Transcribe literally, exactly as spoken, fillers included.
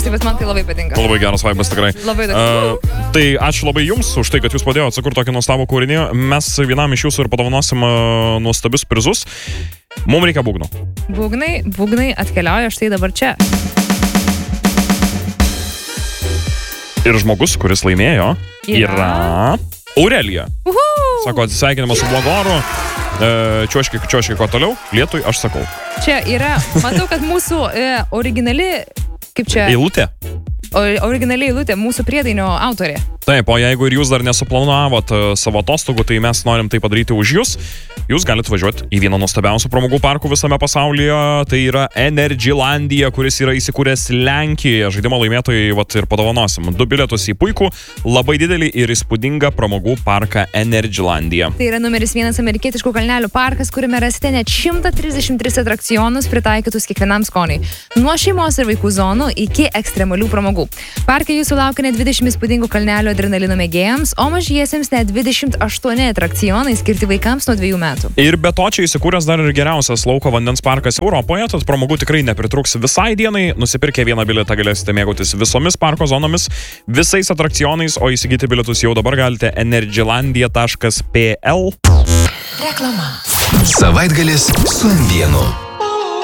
Tai bet man tai labai patinka. Labai geras vaibas tikrai. Labai daug. Uh, tai ačiū labai jums už tai, kad jūs padėjote sukurti tokį nuostabų kūrinį. Mes vienam iš jūsų ir padovanosim uh, nuostabius prizus. Mums reikia būgnų. Būgnai, būgnai atkeliauja štai dabar čia. Ir žmogus, kuris laimėjo, yra, yra Aurelija. Uhu! Sako, atsisveikinimas su blogoru. Uh, čiuoškiai, čiuoškiai, ko toliau? Lietui aš sakau. Čia yra, matau, kad mūsų e, originali, kaip čia... Eilutė. O, originali eilutė, mūsų priedainio autorė. Taip, o jeigu ir jūs dar nesuplanavot uh, savo atostogų, tai mes norim tai padaryti už jūs. Jūs galite važiuoti į vieną nuostabiausių pramogų parkų visame pasaulyje. Tai yra Energylandia, kuris yra įsikūręs Lenkijoje. Žaidimo laimėtojai vat, ir padovanosim. Du bilietus į puikų, labai didelį ir įspūdingą pramogų parką Energylandia. Tai yra numeris vienas amerikietiškų kalnelių parkas, kuriame rasite net šimtą trisdešimt tris atrakcionus pritaikytus kiekvienam skoniui. Nuo šeimos ir vaikų zonų iki ekstremalių pramogų. Parkai jūsų laukia net dvidešimt įspūdingų kalnelių adrenalino mėgėjams, o mažiesiems net dvidešimt aštuoni atrakcionai skirti vaikams nuo dviejų metų. Ir be to čia įsikūręs dar ir geriausias lauko vandens parkas Europoje, tad pramogų tikrai nepritruks visai dienai. Nusipirkę vieną bilietą galėsite mėgautis visomis parko zonomis, visais atrakcionais, o įsigyti bilietus jau dabar galite energylandia taškas p l. Reklama. Savaitgalis su M vienu.